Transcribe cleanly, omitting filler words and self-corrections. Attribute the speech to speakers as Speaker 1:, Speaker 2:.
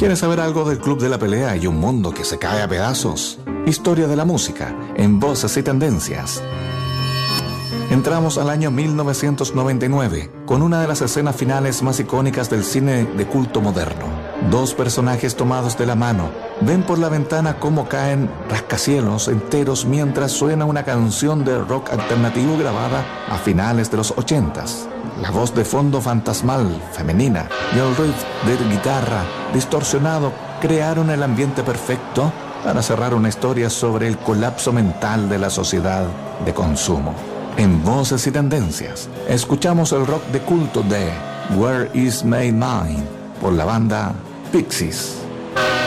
Speaker 1: ¿Quieres saber algo del Club de la Pelea y un mundo que se cae a pedazos? Historia de la música, en Voces y Tendencias. Entramos al año 1999, con una de las escenas finales más icónicas del cine de culto moderno. Dos personajes tomados de la mano ven por la ventana cómo caen rascacielos enteros mientras suena una canción de rock alternativo grabada a finales de los 80s. La voz de fondo fantasmal, femenina, y el riff de guitarra distorsionado crearon el ambiente perfecto para cerrar una historia sobre el colapso mental de la sociedad de consumo. En Voces y Tendencias, escuchamos el rock de culto de Where Is My Mind por la banda Pixies.